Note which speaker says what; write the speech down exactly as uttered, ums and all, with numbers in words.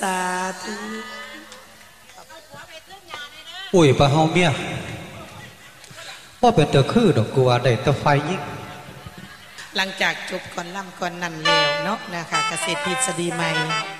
Speaker 1: สาธุ
Speaker 2: อุ้ยปะเฮาเมียว่าเป็นเตอคือดอกกัวได้แต่ไฟยิ่ง
Speaker 1: หลังจากจบก่อนล่ำก่อนนั่นแล้วเนาะนะคะเกษตรทฤษฎีใหม่